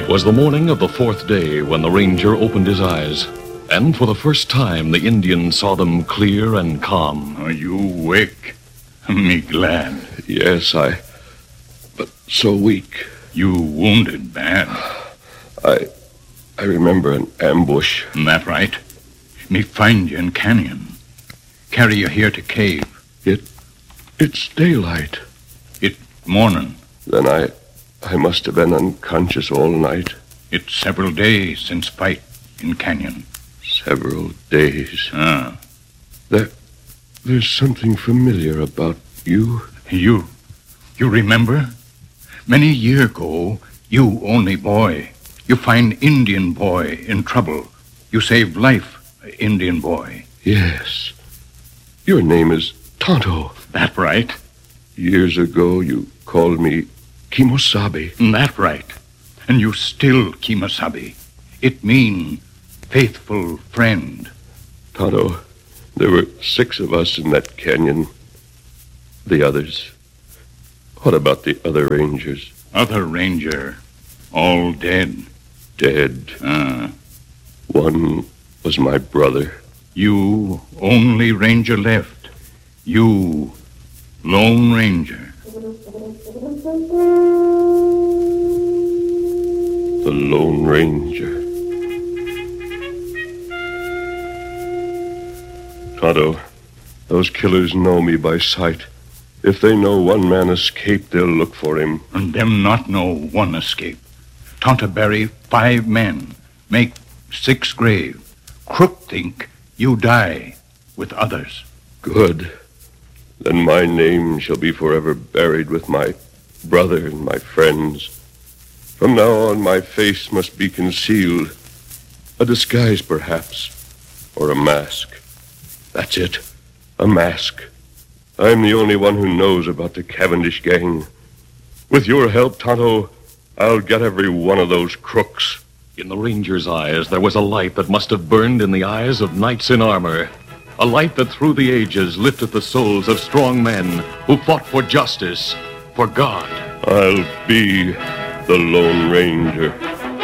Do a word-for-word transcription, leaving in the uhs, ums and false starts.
It was the morning of the fourth day when the ranger opened his eyes, and for the first time the Indian saw them clear and calm. Are you awake? Me glad. Yes, I... but so weak. You wounded bad. I... I remember an ambush. That right? Me find you in canyon. Carry you here to cave. It... it's daylight. It morning. Then I... I must have been unconscious all night. It's several days since fight in canyon. Several days. Ah. There... there's something familiar about you. You? You remember? Many year ago, you only boy. You find Indian boy in trouble. You save life, Indian boy. Yes. Your name is Tonto. That right? Years ago, you called me Kimosabe. That right. And you still Kimosabe. It mean faithful friend. Tonto, there were six of us in that canyon. The others. What about the other rangers? Other ranger. All dead. Dead. Ah. One was my brother. You only ranger left. You, Lone Ranger. The Lone Ranger. Tonto, those killers know me by sight. If they know one man escaped, they'll look for him. And them not know one escape. Tonto bury five men, make six grave. Crook think you die with others. Good. Then my name shall be forever buried with my brother and my friends. From now on, my face must be concealed. A disguise, perhaps, or a mask. That's it, a mask. I'm the only one who knows about the Cavendish gang. With your help, Tonto, I'll get every one of those crooks. In the ranger's eyes, there was a light that must have burned in the eyes of knights in armor. A light that through the ages lifted the souls of strong men who fought for justice, for God. I'll be the Lone Ranger.